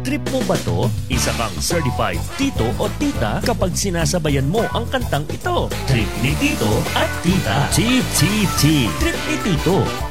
Trip mo ba to? Isa kang certified tito o tita kapag sinasabayan mo ang kantang ito. Trip ni Tito at Tita. TTT. Trip ni Tito.